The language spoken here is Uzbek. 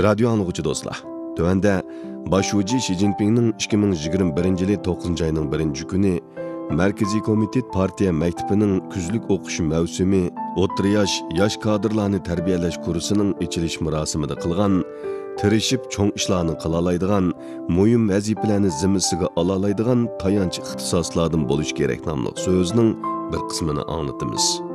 Radyo anlıqçı dostlar. Tövəndə Başuci Xi Jinping'nin 2021-yili 9 ayının 1 günü Mərkəzi Komitet Partiya Məktəbinin küzlük oxuş mövsümü o'rta yosh kadrlarni tarbiyalash kursining ochilish marosimida qilgan, tirishib cho'ng ishlarni qila oladigan, muhim vazifalarni zimmasiga ola oladigan tayanch ixtisoslardan bo'lish kerak nomli so'zning bir qismini anglatamiz.